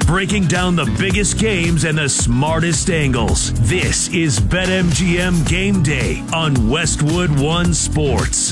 breaking down the biggest games and the smartest angles. This is BetMGM Game Day on Westwood One Sports.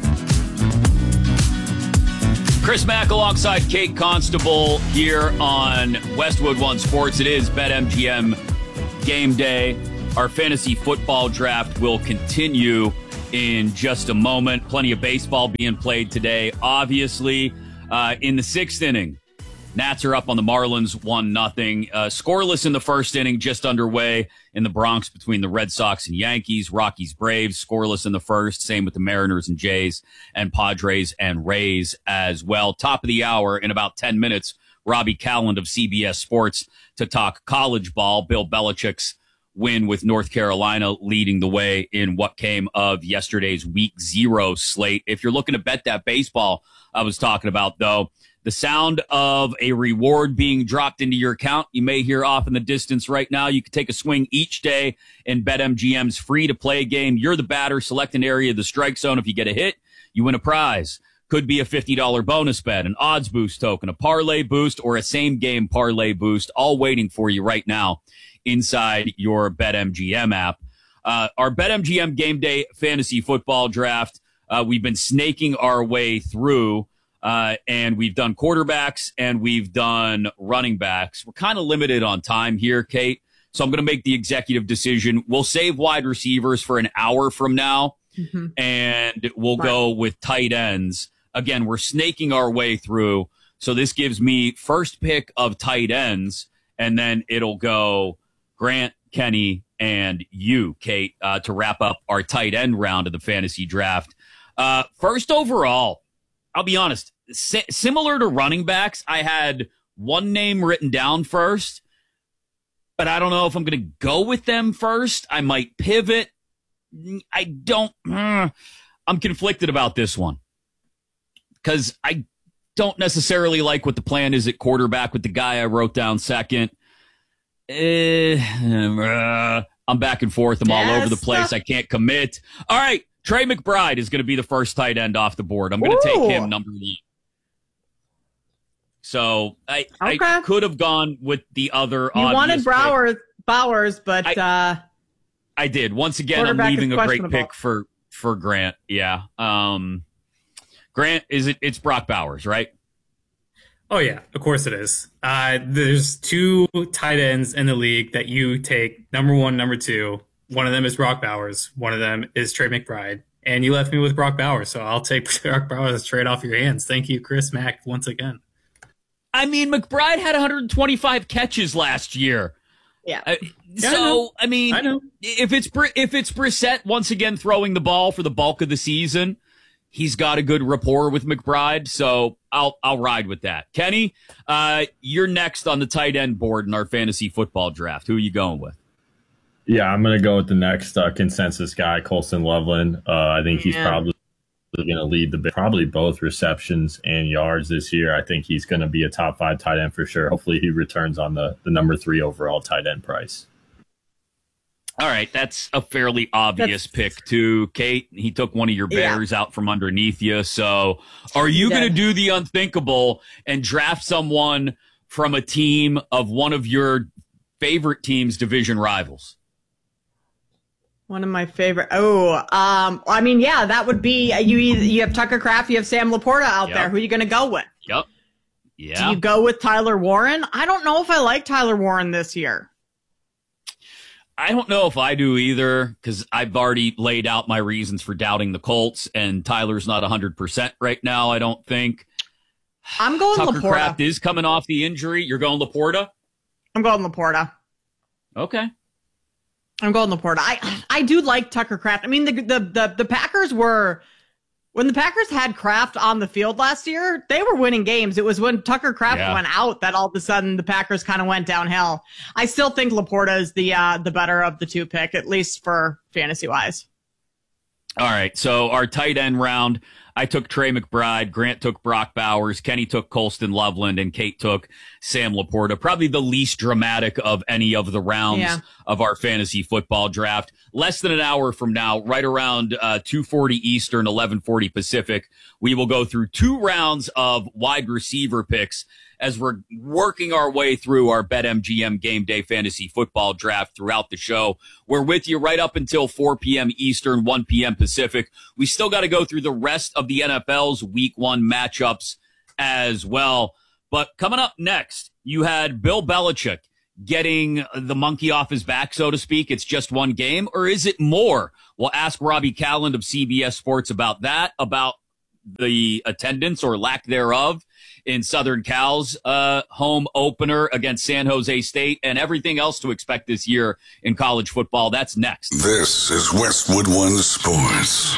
Chris Mack alongside Kate Constable here on Westwood One Sports. It is BetMGM Game Day. Our fantasy football draft will continue in just a moment. Plenty of baseball being played today. Obviously, in the sixth inning, Nats are up on the Marlins 1-0. Scoreless in the first inning, just underway in the Bronx between the Red Sox and Yankees. Rockies, Braves, scoreless in the first. Same with the Mariners and Jays, and Padres and Rays as well. Top of the hour in about 10 minutes, Robbie Calland of CBS Sports to talk college ball. Bill Belichick's win with North Carolina leading the way in what came of yesterday's Week 0 slate. If you're looking to bet that baseball I was talking about, though, the sound of a reward being dropped into your account, you may hear off in the distance right now. You can take a swing each day in BetMGM's free-to-play game. You're the batter. Select an area of the strike zone. If you get a hit, you win a prize. Could be a $50 bonus bet, an odds boost token, a parlay boost, or a same-game parlay boost, all waiting for you right now inside your BetMGM app. Our BetMGM Game Day Fantasy Football Draft, we've been snaking our way through. And we've done quarterbacks and we've done running backs. We're kind of limited on time here, Kate. So I'm going to make the executive decision. We'll save wide receivers for an hour from now, and we'll go with tight ends. Again, we're snaking our way through. So this gives me first pick of tight ends, and then it'll go Grant, Kenny, and you, Kate, to wrap up our tight end round of the fantasy draft. First overall, I'll be honest, similar to running backs, I had one name written down first, but I don't know if I'm going to go with them first. I might pivot. I'm conflicted about this one because I don't necessarily like what the plan is at quarterback with the guy I wrote down second. I'm back and forth. I'm all over the place. I can't commit. All right. Trey McBride is going to be the first tight end off the board. I'm going to take him number 1. So I could have gone with the other. You wanted Bowers, but I did. Once again, I'm leaving a great pick for Grant. Yeah. Grant, it's Brock Bowers, right? Oh yeah, of course it is. There's 2 tight ends in the league that you take number 1, number 2. One of them is Brock Bowers. One of them is Trey McBride. And you left me with Brock Bowers, so I'll take Brock Bowers straight off your hands. Thank you, Chris Mack, once again. I mean, McBride had 125 catches last year. Yeah. I know. If it's Brissett once again throwing the ball for the bulk of the season, he's got a good rapport with McBride, so I'll ride with that. Kenny, you're next on the tight end board in our fantasy football draft. Who are you going with? Yeah, I'm going to go with the next consensus guy, Colston Loveland. I think he's probably going to lead probably both receptions and yards this year. I think he's going to be a top 5 tight end for sure. Hopefully he returns on the number 3 overall tight end price. All right, that's a fairly obvious pick too, Kate. He took one of your bears out from underneath you. So are you going to do the unthinkable and draft someone from a team of one of your favorite team's division rivals? One of my favorite. That would be you have Tucker Kraft, you have Sam Laporta out there. Who are you going to go with? Yep. Yeah. Do you go with Tyler Warren? I don't know if I like Tyler Warren this year. I don't know if I do either, because I've already laid out my reasons for doubting the Colts, and Tyler's not 100% right now, I don't think. I'm going Tucker Laporta. Kraft is coming off the injury. You're going Laporta? I'm going Laporta. Okay. I'm going Laporta. I do like Tucker Kraft. I mean, the Packers were, when the Packers had Kraft on the field last year, they were winning games. It was when Tucker Kraft went out that all of a sudden the Packers kind of went downhill. I still think Laporta is the better of the 2 pick, at least for fantasy wise. All right, so our tight end round, I took Trey McBride, Grant took Brock Bowers, Kenny took Colston Loveland, and Kate took Sam Laporta. Probably the least dramatic of any of the rounds of our fantasy football draft. Less than an hour from now, right around 2:40 Eastern, 11:40 Pacific, we will go through 2 rounds of wide receiver picks as we're working our way through our BetMGM Game Day Fantasy Football Draft throughout the show. We're with you right up until 4 p.m. Eastern, 1 p.m. Pacific. We still got to go through the rest of the NFL's Week 1 matchups as well. But coming up next, you had Bill Belichick getting the monkey off his back, so to speak. It's just one game, or is it more? We'll ask Robbie Calland of CBS Sports about that, about the attendance or lack thereof in Southern Cal's home opener against San Jose State, and everything else to expect this year in college football. That's next. This is Westwood One Sports.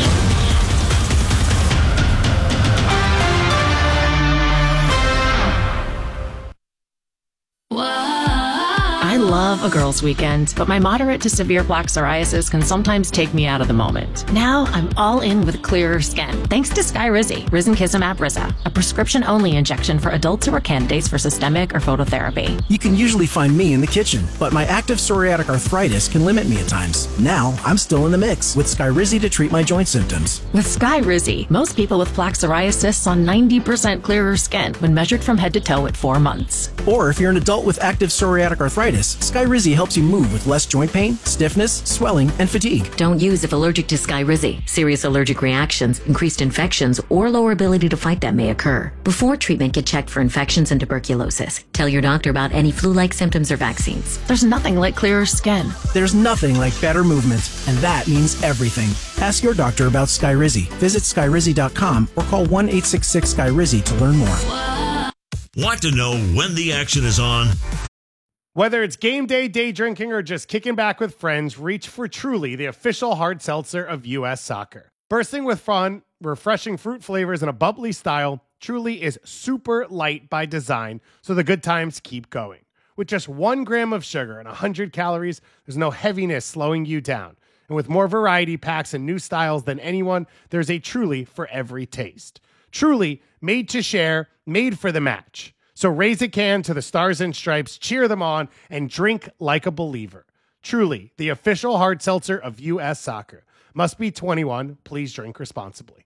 I love a girls' weekend, but my moderate to severe plaque psoriasis can sometimes take me out of the moment. Now I'm all in with clearer skin, thanks to Skyrizi, Risankizumab Riza, a prescription-only injection for adults who are candidates for systemic or phototherapy. You can usually find me in the kitchen, but my active psoriatic arthritis can limit me at times. Now I'm still in the mix with Skyrizi to treat my joint symptoms. With Skyrizi, most people with plaque psoriasis saw 90% clearer skin when measured from head to toe at 4 months. Or if you're an adult with active psoriatic arthritis, Skyrizi helps you move with less joint pain, stiffness, swelling, and fatigue. Don't use if allergic to Skyrizi. Serious allergic reactions, increased infections, or lower ability to fight them may occur. Before treatment, get checked for infections and tuberculosis. Tell your doctor about any flu-like symptoms or vaccines. There's nothing like clearer skin. There's nothing like better movement, and that means everything. Ask your doctor about Skyrizi. Visit Skyrizi.com or call 1-866-SKYRIZI to learn more. Want to know when the action is on? Whether it's game day, day drinking, or just kicking back with friends, reach for Truly, the official hard seltzer of U.S. Soccer. Bursting with fun, refreshing fruit flavors, and a bubbly style, Truly is super light by design, so the good times keep going. With just 1 gram of sugar and 100 calories, there's no heaviness slowing you down. And with more variety packs and new styles than anyone, there's a Truly for every taste. Truly, made to share, made for the match. So raise a can to the Stars and Stripes, cheer them on, and drink like a believer. Truly, the official hard seltzer of U.S. Soccer. Must be 21. Please drink responsibly.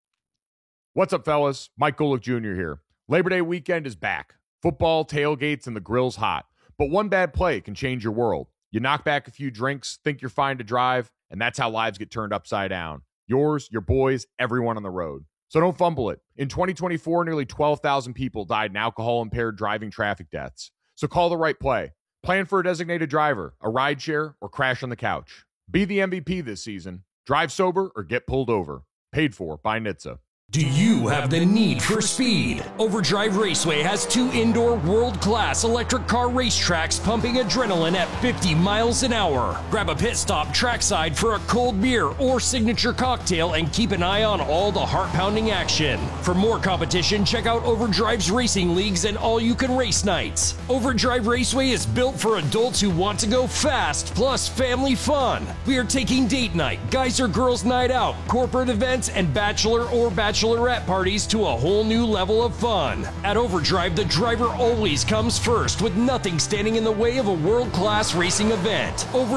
What's up, fellas? Mike Golick Jr. here. Labor Day weekend is back. Football, tailgates, and the grill's hot. But one bad play can change your world. You knock back a few drinks, think you're fine to drive, and that's how lives get turned upside down. Yours, your boys, everyone on the road. So don't fumble it. In 2024, nearly 12,000 people died in alcohol-impaired driving traffic deaths. So call the right play. Plan for a designated driver, a rideshare, or crash on the couch. Be the MVP this season. Drive sober or get pulled over. Paid for by NHTSA. Do you have the need for speed? Overdrive Raceway has 2 indoor world-class electric car racetracks pumping adrenaline at 50 miles an hour. Grab a pit stop trackside for a cold beer or signature cocktail and keep an eye on all the heart-pounding action. For more competition, check out Overdrive's racing leagues and all-you-can-race nights. Overdrive Raceway is built for adults who want to go fast, plus family fun. We are taking date night, guys or girls night out, corporate events, and bachelor or bachelorette parties to a whole new level of fun. At Overdrive, the driver always comes first, with nothing standing in the way of a world-class racing event.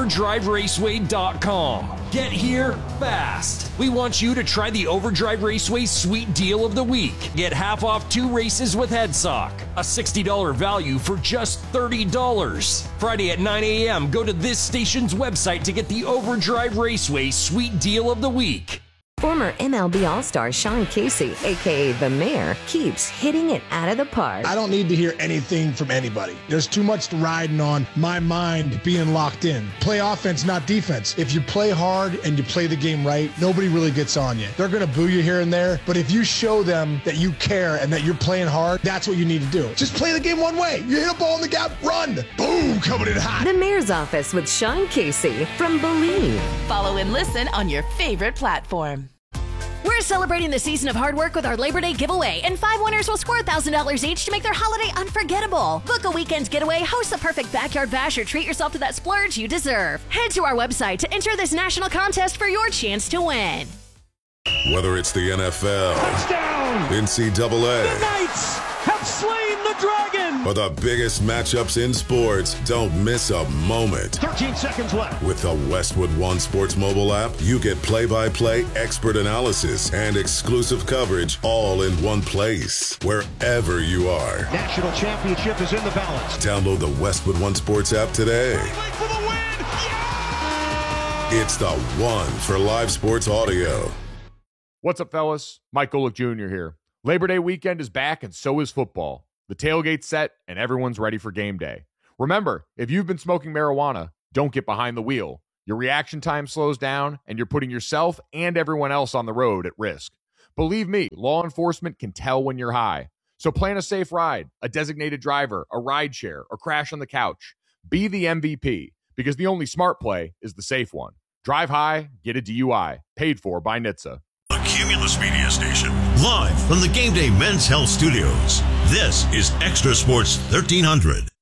OverdriveRaceway.com. Get here fast. We want you to try the Overdrive Raceway Sweet Deal of the Week. Get half off 2 races with HeadSock. A $60 value for just $30. Friday at 9 a.m., go to this station's website to get the Overdrive Raceway Sweet Deal of the Week. Former MLB All-Star Sean Casey, a.k.a. The Mayor, keeps hitting it out of the park. I don't need to hear anything from anybody. There's too much riding on my mind being locked in. Play offense, not defense. If you play hard and you play the game right, nobody really gets on you. They're going to boo you here and there, but if you show them that you care and that you're playing hard, that's what you need to do. Just play the game one way. You hit a ball in the gap, run. Boom, coming in hot. The Mayor's Office with Sean Casey from Believe. Follow and listen on your favorite platform. We're celebrating the season of hard work with our Labor Day giveaway, and 5 winners will score $1,000 each to make their holiday unforgettable. Book a weekend getaway, host the perfect backyard bash, or treat yourself to that splurge you deserve. Head to our website to enter this national contest for your chance to win. Whether it's the NFL, touchdown, NCAA, the Knights have slain the the Dragon! For the biggest matchups in sports, don't miss a moment. 13 seconds left. With the Westwood One Sports mobile app, you get play-by-play expert analysis and exclusive coverage all in one place, wherever you are. National championship is in the balance. Download the Westwood One Sports app today. For the win! Yeah! It's the one for live sports audio. What's up, fellas? Mike Golick Jr. here. Labor Day weekend is back, and so is football. The tailgate's set, and everyone's ready for game day. Remember, if you've been smoking marijuana, don't get behind the wheel. Your reaction time slows down, and you're putting yourself and everyone else on the road at risk. Believe me, law enforcement can tell when you're high. So plan a safe ride, a designated driver, a ride share, or crash on the couch. Be the MVP, because the only smart play is the safe one. Drive high, get a DUI. Paid for by NHTSA. The Cumulus Media Station, live from the Game Day Men's Health Studios. This is Extra Sports 1300.